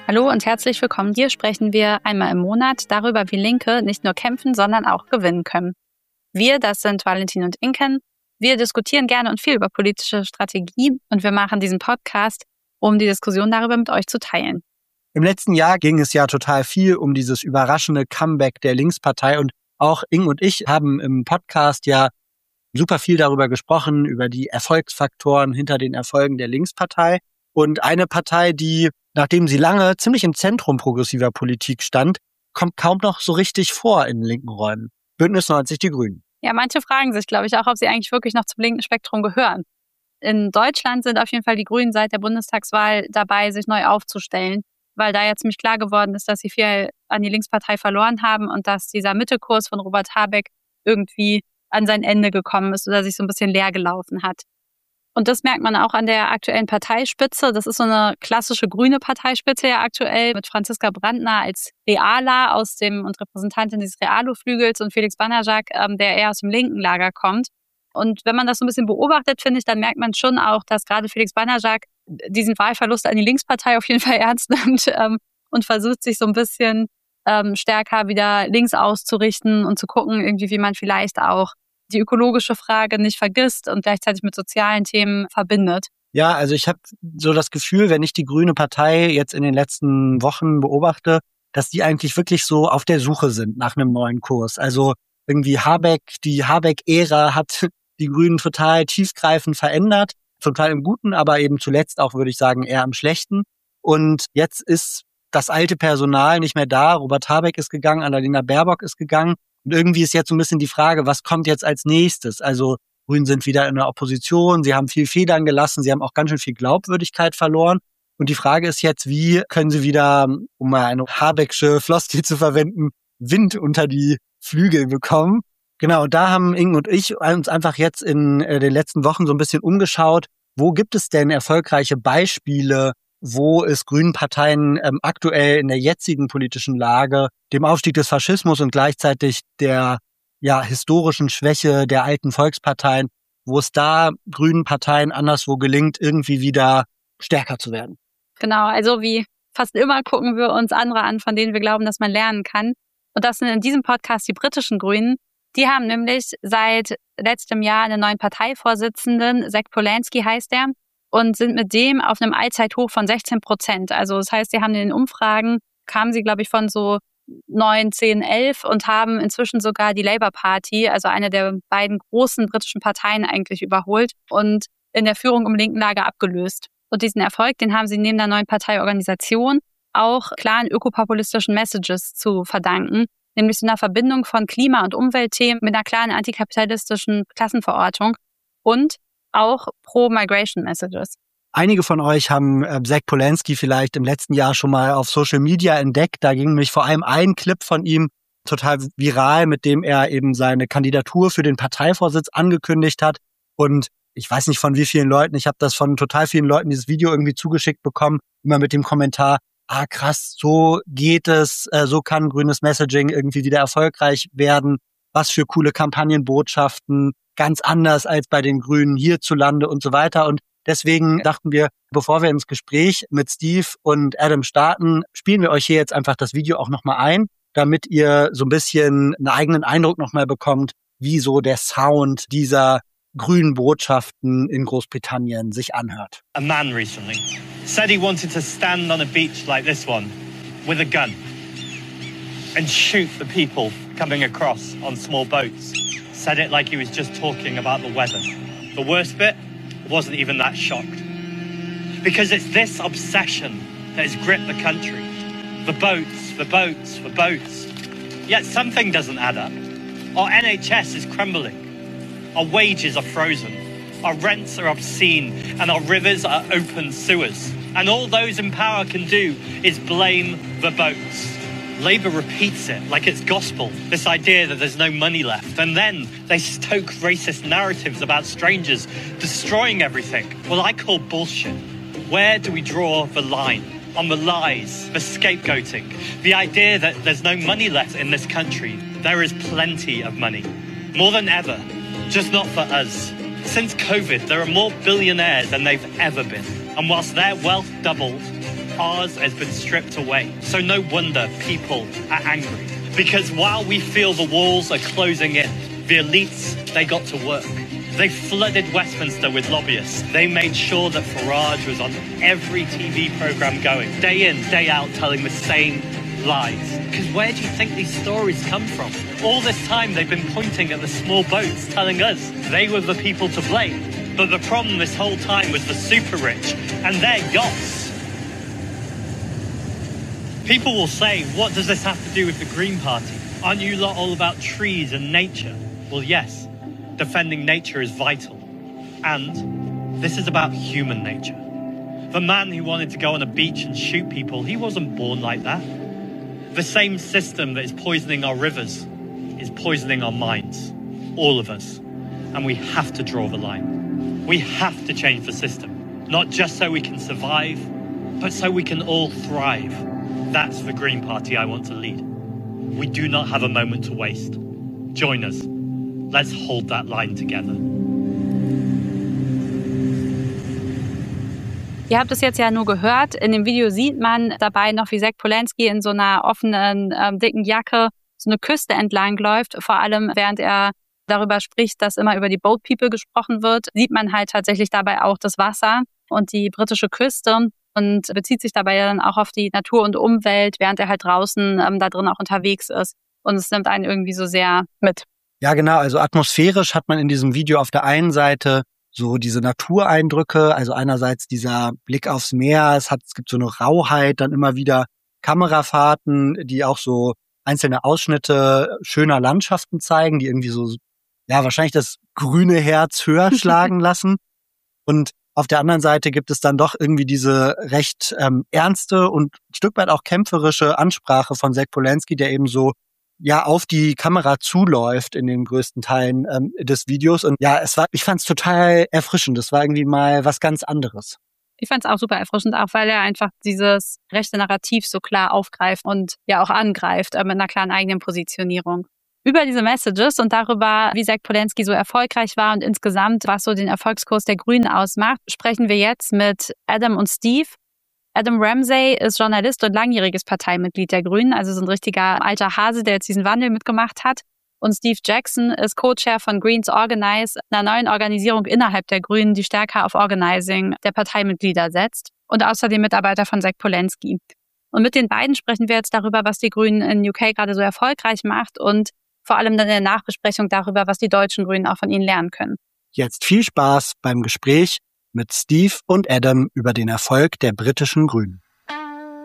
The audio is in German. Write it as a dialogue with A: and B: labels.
A: Hallo und herzlich willkommen. Hier sprechen wir einmal im Monat darüber, wie Linke nicht nur kämpfen, sondern auch gewinnen können. Wir, das sind Valentin und Inken. Wir diskutieren gerne und viel über politische Strategie und wir machen diesen Podcast, um die Diskussion darüber mit euch zu teilen.
B: Im letzten Jahr ging es ja total viel um dieses überraschende Comeback der Linkspartei und auch Ing und ich haben im Podcast ja super viel darüber gesprochen, über die Erfolgsfaktoren hinter den Erfolgen der Linkspartei. Und eine Partei, die, nachdem sie lange ziemlich im Zentrum progressiver Politik stand, kommt kaum noch so richtig vor in linken Räumen. Bündnis 90 Die Grünen.
A: Ja, manche fragen sich, glaube ich, auch, ob sie eigentlich wirklich noch zum linken Spektrum gehören. In Deutschland sind auf jeden Fall die Grünen seit der Bundestagswahl dabei, sich neu aufzustellen, weil da ja ziemlich klar geworden ist, dass sie viel an die Linkspartei verloren haben und dass dieser Mittekurs von Robert Habeck irgendwie an sein Ende gekommen ist oder sich so ein bisschen leer gelaufen hat. Und das merkt man auch an der aktuellen Parteispitze. Das ist so eine klassische grüne Parteispitze ja aktuell mit Franziska Brandner als Realer und Repräsentantin dieses Realo-Flügels und Felix Banajak, der eher aus dem linken Lager kommt. Und wenn man das so ein bisschen beobachtet, finde ich, dann merkt man schon auch, dass gerade Felix Banajak diesen Wahlverlust an die Linkspartei auf jeden Fall ernst nimmt und versucht, sich so ein bisschen stärker wieder links auszurichten und zu gucken, irgendwie, wie man vielleicht auch die ökologische Frage nicht vergisst und gleichzeitig mit sozialen Themen verbindet.
B: Ja, also ich habe so das Gefühl, wenn ich die Grüne Partei jetzt in den letzten Wochen beobachte, dass die eigentlich wirklich so auf der Suche sind nach einem neuen Kurs. Also irgendwie die Habeck-Ära hat die Grünen total tiefgreifend verändert, zum Teil im Guten, aber eben zuletzt auch, würde ich sagen, eher im Schlechten. Und jetzt ist das alte Personal nicht mehr da. Robert Habeck ist gegangen, Annalena Baerbock ist gegangen. Und irgendwie ist jetzt so ein bisschen die Frage, was kommt jetzt als nächstes? Also Grünen sind wieder in der Opposition, sie haben viel Federn gelassen, sie haben auch ganz schön viel Glaubwürdigkeit verloren. Und die Frage ist jetzt, wie können sie wieder, um mal eine Habecksche Floskel zu verwenden, Wind unter die Flügel bekommen? Genau, und da haben Ing und ich uns einfach jetzt in den letzten Wochen so ein bisschen umgeschaut, wo gibt es denn erfolgreiche Beispiele, wo es grünen Parteien aktuell in der jetzigen politischen Lage, dem Aufstieg des Faschismus und gleichzeitig der historischen Schwäche der alten Volksparteien, wo es da grünen Parteien anderswo gelingt, irgendwie wieder stärker zu werden.
A: Genau, also wie fast immer gucken wir uns andere an, von denen wir glauben, dass man lernen kann. Und das sind in diesem Podcast die britischen Grünen. Die haben nämlich seit letztem Jahr einen neuen Parteivorsitzenden, Zach Polanski heißt der, und sind mit dem auf einem Allzeithoch von 16%. Also das heißt, sie haben in den Umfragen, kamen sie, glaube ich, von so 9, 10, 11 und haben inzwischen sogar die Labour Party, also eine der beiden großen britischen Parteien eigentlich überholt und in der Führung im linken Lager abgelöst. Und diesen Erfolg, den haben sie neben der neuen Parteiorganisation auch klaren ökopopulistischen Messages zu verdanken, nämlich so einer Verbindung von Klima- und Umweltthemen mit einer klaren antikapitalistischen Klassenverortung und auch Pro-Migration-Messages.
B: Einige von euch haben Zach Polanski vielleicht im letzten Jahr schon mal auf Social Media entdeckt. Da ging nämlich vor allem ein Clip von ihm total viral, mit dem er eben seine Kandidatur für den Parteivorsitz angekündigt hat. Und ich weiß nicht von wie vielen Leuten, ich habe das von total vielen Leuten dieses Video irgendwie zugeschickt bekommen, immer mit dem Kommentar, krass, so geht es, so kann grünes Messaging irgendwie wieder erfolgreich werden. Was für coole Kampagnenbotschaften, ganz anders als bei den Grünen hierzulande und so weiter. Und deswegen dachten wir, bevor wir ins Gespräch mit Steve und Adam starten, spielen wir euch hier jetzt einfach das Video auch nochmal ein, damit ihr so ein bisschen einen eigenen Eindruck nochmal bekommt, wie so der Sound dieser grünen Botschaften in Großbritannien sich anhört.
C: A man recently said he wanted to stand on a beach like this one with a gun and shoot the people coming across on small boats. Said it like he was just talking about the weather. The worst bit, wasn't even that shocked. Because it's this obsession that has gripped the country. The boats, the boats, the boats. Yet something doesn't add up. Our NHS is crumbling. Our wages are frozen. Our rents are obscene and our rivers are open sewers. And all those in power can do is blame the boats. Labour repeats it like it's gospel, this idea that there's no money left. And then they stoke racist narratives about strangers destroying everything. Well, I call bullshit. Where do we draw the line? On the lies, the scapegoating, the idea that there's no money left in this country. There is plenty of money. More than ever. Just not for us. Since COVID, there are more billionaires than they've ever been. And whilst their wealth doubled, ours has been stripped away. So no wonder people are angry. Because while we feel the walls are closing in, the elites, they got to work. They flooded Westminster with lobbyists. They made sure that Farage was on every TV program going, day in, day out, telling the same lies. Because where do you think these stories come from? All this time they've been pointing at the small boats, telling us they were the people to blame. But the problem this whole time was the super rich and their yachts. People will say, what does this have to do with the Green Party? Aren't you lot all about trees and nature? Well, yes. Defending nature is vital. And this is about human nature. The man who wanted to go on a beach and shoot people, he wasn't born like that. The same system that is poisoning our rivers is poisoning our minds, all of us. And we have to draw the line. We have to change the system, not just so we can survive, but so we can all thrive. That's the Green Party I want to lead. We do not have a moment to waste. Join us. Let's hold that line together.
A: Ihr habt es jetzt ja nur gehört. In dem Video sieht man dabei noch, wie Zach Polansky in so einer offenen, dicken Jacke so eine Küste entlang läuft. Vor allem, während er darüber spricht, dass immer über die Boat People gesprochen wird, sieht man halt tatsächlich dabei auch das Wasser und die britische Küste und bezieht sich dabei dann auch auf die Natur und Umwelt, während er halt draußen da drin auch unterwegs ist. Und es nimmt einen irgendwie so sehr mit.
B: Ja, genau. Also atmosphärisch hat man in diesem Video auf der einen Seite so diese Natureindrücke, also einerseits dieser Blick aufs Meer, es gibt so eine Rauheit, dann immer wieder Kamerafahrten, die auch so einzelne Ausschnitte schöner Landschaften zeigen, die irgendwie so, ja, wahrscheinlich das grüne Herz höher schlagen lassen. Und auf der anderen Seite gibt es dann doch irgendwie diese recht ernste und ein Stück weit auch kämpferische Ansprache von Zach Polansky, der eben so auf die Kamera zuläuft in den größten Teilen des Videos. Und ja, ich fand es total erfrischend. Das war irgendwie mal was ganz anderes.
A: Ich fand es auch super erfrischend, auch weil er einfach dieses rechte Narrativ so klar aufgreift und ja auch angreift mit einer klaren eigenen Positionierung. Über diese Messages und darüber, wie Zach Polansky so erfolgreich war und insgesamt, was so den Erfolgskurs der Grünen ausmacht, sprechen wir jetzt mit Adam und Steve. Adam Ramsey ist Journalist und langjähriges Parteimitglied der Grünen, also so ein richtiger alter Hase, der jetzt diesen Wandel mitgemacht hat. Und Steve Jackson ist Co-Chair von Greens Organize, einer neuen Organisierung innerhalb der Grünen, die stärker auf Organizing der Parteimitglieder setzt. Und außerdem Mitarbeiter von Zach Polansky. Und mit den beiden sprechen wir jetzt darüber, was die Grünen in UK gerade so erfolgreich macht und vor allem dann in der Nachbesprechung darüber, was die deutschen Grünen auch von ihnen lernen können.
B: Jetzt viel Spaß beim Gespräch mit Steve und Adam über den Erfolg der britischen Grünen.